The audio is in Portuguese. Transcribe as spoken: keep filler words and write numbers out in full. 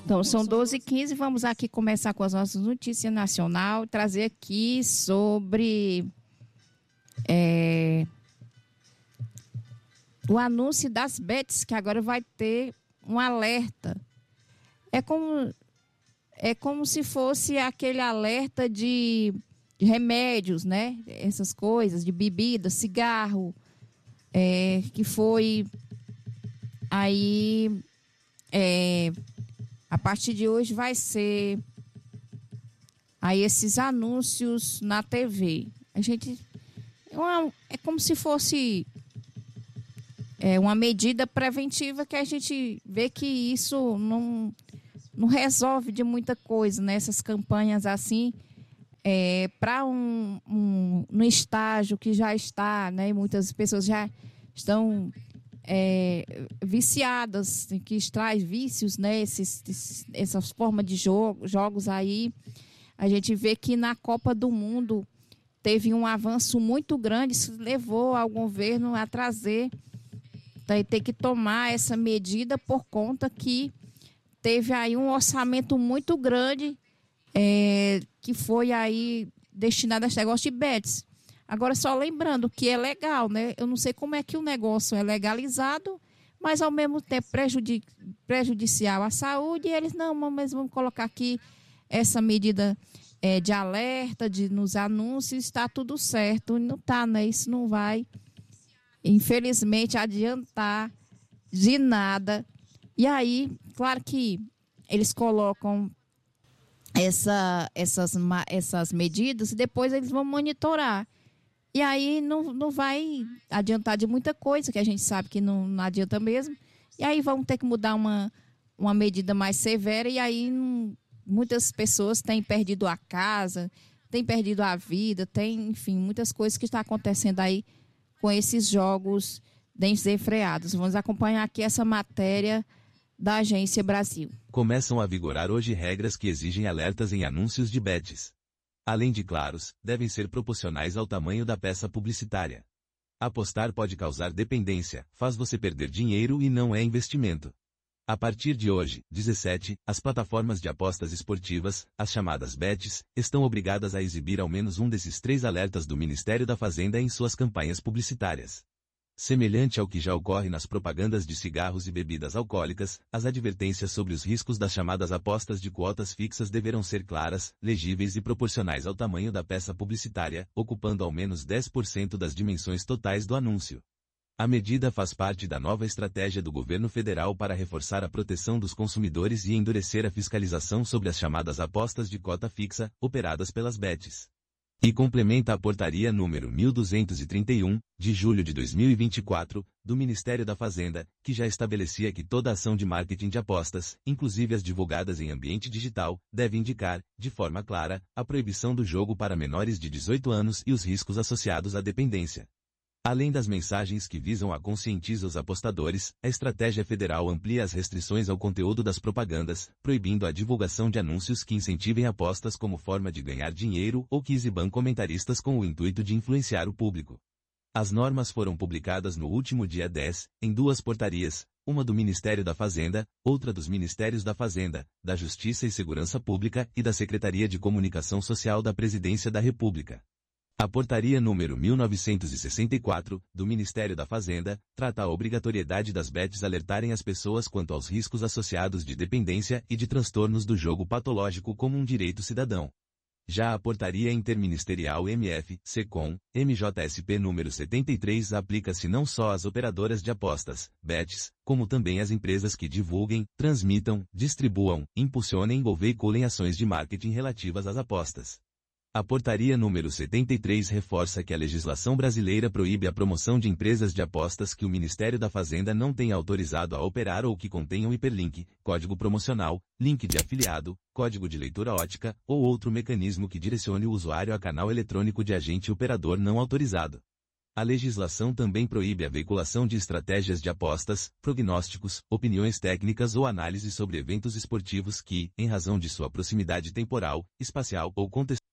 Então, são doze e quinze, vamos aqui começar com as nossas notícias nacionais, trazer aqui sobre é, o anúncio das bets, que agora vai ter um alerta. É como, é como se fosse aquele alerta de, de remédios, né? Essas coisas, de bebida, cigarro, é, que foi aí... É, a partir de hoje vai ser aí esses anúncios na T V. A gente é, uma, é como se fosse é, uma medida preventiva que a gente vê que isso não, não resolve de muita coisa, né? Essas campanhas assim, é, para um, um no estágio que já está, né? Muitas pessoas já estão É, viciadas, que traz vícios, né? Esses, esses, essas formas de jogo, jogos aí. A gente vê que na Copa do Mundo teve um avanço muito grande, isso levou ao governo a trazer, ter que tomar essa medida por conta que teve aí um orçamento muito grande é, que foi aí destinado a esse negócio de bets. Agora, só lembrando que é legal, né? Eu não sei como é que o negócio é legalizado, mas ao mesmo tempo prejudici- prejudicial à saúde. E eles, não, mas vamos colocar aqui essa medida é, de alerta, de, nos anúncios, está tudo certo. Não está, né? Isso não vai, infelizmente, adiantar de nada. E aí, claro que eles colocam essa, essas, essas medidas e depois eles vão monitorar. E aí não, não vai adiantar de muita coisa, que a gente sabe que não, não adianta mesmo. E aí vão ter que mudar uma, uma medida mais severa. E aí não, muitas pessoas têm perdido a casa, têm perdido a vida, tem, enfim, muitas coisas que estão acontecendo aí com esses jogos desenfreados. Vamos acompanhar aqui essa matéria da Agência Brasil. Começam a vigorar hoje regras que exigem alertas em anúncios de bets. Além de claros, devem ser proporcionais ao tamanho da peça publicitária. Apostar pode causar dependência, faz você perder dinheiro e não é investimento. A partir de hoje, dezessete, as plataformas de apostas esportivas, as chamadas bets, estão obrigadas a exibir ao menos um desses três alertas do Ministério da Fazenda em suas campanhas publicitárias. Semelhante ao que já ocorre nas propagandas de cigarros e bebidas alcoólicas, as advertências sobre os riscos das chamadas apostas de quotas fixas deverão ser claras, legíveis e proporcionais ao tamanho da peça publicitária, ocupando ao menos dez por cento das dimensões totais do anúncio. A medida faz parte da nova estratégia do governo federal para reforçar a proteção dos consumidores e endurecer a fiscalização sobre as chamadas apostas de cota fixa, operadas pelas bets. E complementa a portaria número mil duzentos e trinta e um, de julho de dois mil e vinte e quatro, do Ministério da Fazenda, que já estabelecia que toda ação de marketing de apostas, inclusive as divulgadas em ambiente digital, deve indicar, de forma clara, a proibição do jogo para menores de dezoito anos e os riscos associados à dependência. Além das mensagens que visam a conscientizar os apostadores, a estratégia federal amplia as restrições ao conteúdo das propagandas, proibindo a divulgação de anúncios que incentivem apostas como forma de ganhar dinheiro ou que exibam comentaristas com o intuito de influenciar o público. As normas foram publicadas no último dia dez, em duas portarias, uma do Ministério da Fazenda, outra dos Ministérios da Fazenda, da Justiça e Segurança Pública e da Secretaria de Comunicação Social da Presidência da República. A portaria número mil novecentos e sessenta e quatro, do Ministério da Fazenda, trata a obrigatoriedade das bets alertarem as pessoas quanto aos riscos associados de dependência e de transtornos do jogo patológico como um direito cidadão. Já a portaria interministerial M F, SECOM, M J S P número setenta e três aplica-se não só às operadoras de apostas, bets, como também às empresas que divulguem, transmitam, distribuam, impulsionem ou veiculem ações de marketing relativas às apostas. A portaria número setenta e três reforça que a legislação brasileira proíbe a promoção de empresas de apostas que o Ministério da Fazenda não tenha autorizado a operar ou que contenham hiperlink, código promocional, link de afiliado, código de leitura ótica, ou outro mecanismo que direcione o usuário a canal eletrônico de agente operador não autorizado. A legislação também proíbe a veiculação de estratégias de apostas, prognósticos, opiniões técnicas ou análises sobre eventos esportivos que, em razão de sua proximidade temporal, espacial ou contextual,